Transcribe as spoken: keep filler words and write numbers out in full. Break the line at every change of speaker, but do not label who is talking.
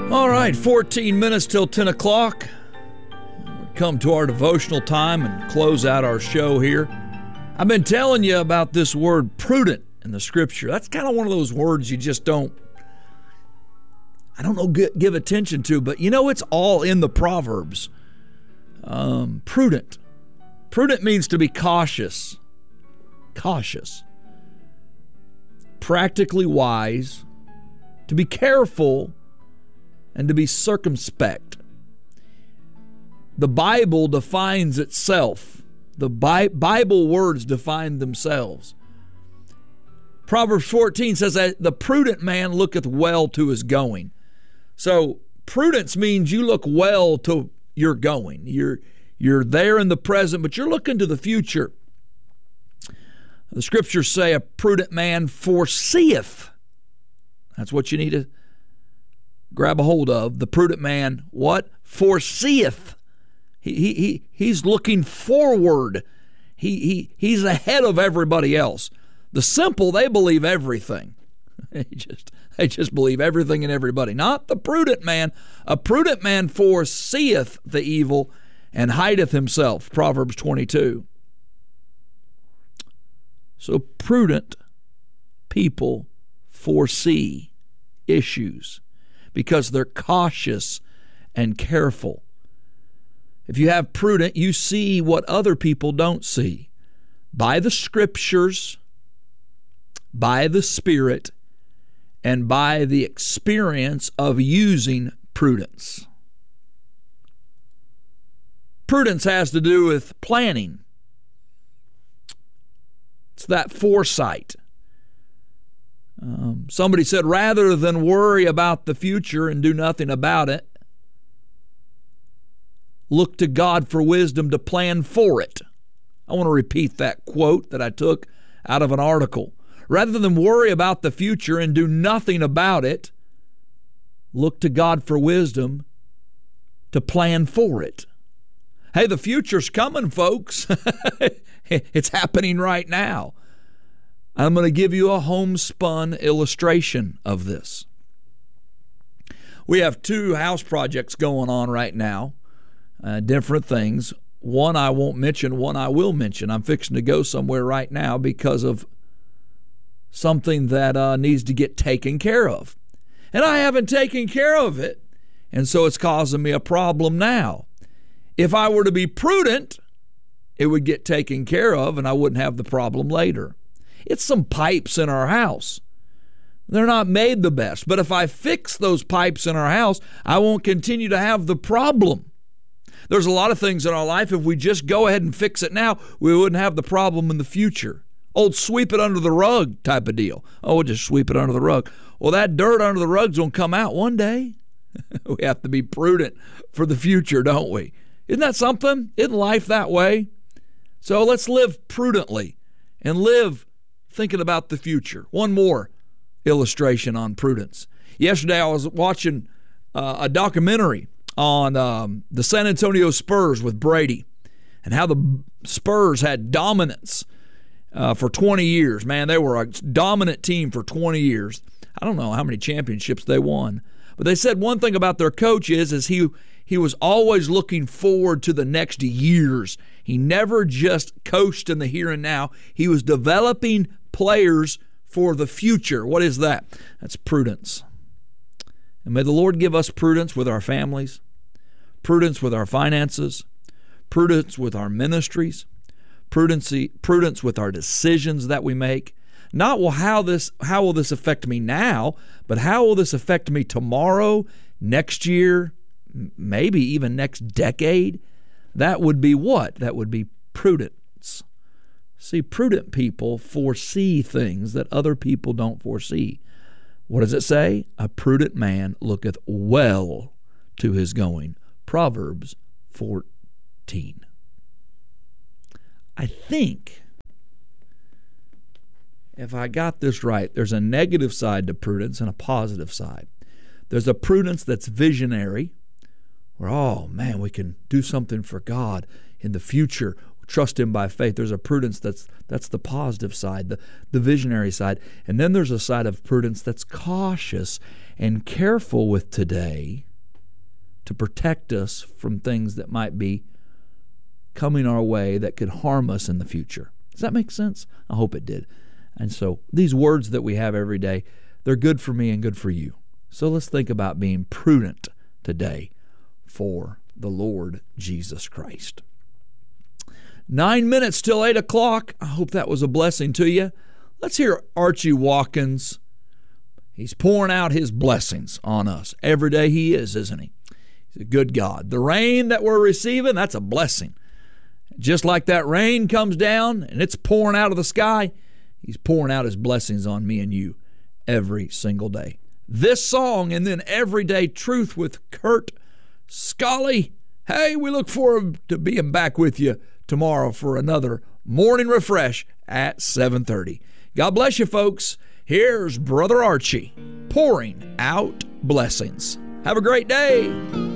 All right, fourteen minutes till ten o'clock. Come to our devotional time and close out our show here. I've been telling you about this word prudent in the scripture. That's kind of one of those words you just don't, I don't know, give attention to, but you know it's all in the Proverbs. Um, prudent. Prudent means to be cautious. Cautious. Practically wise. To be careful and to be circumspect. The Bible defines itself. The Bi- Bible words define themselves. Proverbs fourteen says that the prudent man looketh well to his going. So prudence means you look well to your going. You're, you're there in the present, but you're looking to the future. The scriptures say a prudent man foreseeth. That's what you need to grab a hold of. The prudent man, what? Foreseeth. He, he, he, he's looking forward. He, he, he's ahead of everybody else. The simple, they believe everything. They just, they just believe everything and everybody. Not the prudent man. A prudent man foreseeth the evil and hideth himself. Proverbs twenty-two. So prudent people foresee issues because they're cautious and careful. If you have prudent, you see what other people don't see. By the scriptures, by the Spirit, and by the experience of using prudence. Prudence has to do with planning. It's that foresight. Um, somebody said, rather than worry about the future and do nothing about it, look to God for wisdom to plan for it. I want to repeat that quote that I took out of an article. Rather than worry about the future and do nothing about it, look to God for wisdom to plan for it. Hey, the future's coming, folks. It's happening right now. I'm going to give you a homespun illustration of this. We have two house projects going on right now, uh, different things. One I won't mention, one I will mention. I'm fixing to go somewhere right now because of something that uh, needs to get taken care of. And I haven't taken care of it, and so it's causing me a problem now. If I were to be prudent, it would get taken care of and I wouldn't have the problem later. It's some pipes in our house. They're not made the best, but if I fix those pipes in our house, I won't continue to have the problem. There's a lot of things in our life, if we just go ahead and fix it now, we wouldn't have the problem in the future. Old sweep it under the rug type of deal. Oh, we'll just sweep it under the rug. Well, that dirt under the rug's going to come out one day. We have to be prudent for the future, don't we? Isn't that something? Isn't life that way? So let's live prudently and live thinking about the future. One more illustration on prudence. Yesterday I was watching uh, a documentary on um, the San Antonio Spurs with Brady and how the Spurs had dominance uh, for twenty years. Man, they were a dominant team for twenty years. I don't know how many championships they won. But they said one thing about their coach is, is he he was always looking forward to the next years. He never just coached in the here and now. He was developing players for the future. What is that? That's prudence. And may the Lord give us prudence with our families, prudence with our finances, prudence with our ministries, prudence, prudence with our decisions that we make. Not well, how this how will this affect me now, but how will this affect me tomorrow, next year, maybe even next decade? That would be what? That would be prudence. See, prudent people foresee things that other people don't foresee. What does it say? A prudent man looketh well to his going. Proverbs fourteen. I think, if I got this right, there's a negative side to prudence and a positive side. There's a prudence that's visionary, where, oh man, we can do something for God in the future, trust Him by faith. There's a prudence that's that's the positive side, the, the visionary side. And then there's a side of prudence that's cautious and careful with today to protect us from things that might be coming our way that could harm us in the future. Does that make sense? I hope it did. And so these words that we have every day, they're good for me and good for you. So let's think about being prudent today for the Lord Jesus Christ. Nine minutes till eight o'clock. I hope that was a blessing to you. Let's hear Archie Watkins. He's pouring out his blessings on us. Every day he is, isn't he? He's a good God. The rain that we're receiving, that's a blessing. Just like that rain comes down and it's pouring out of the sky, he's pouring out his blessings on me and you every single day. This song and then Everyday Truth with Kurt Scully. Hey, we look forward to being back with you tomorrow for another morning refresh at seven thirty. God bless you, folks. Here's Brother Archie pouring out blessings. Have a great day.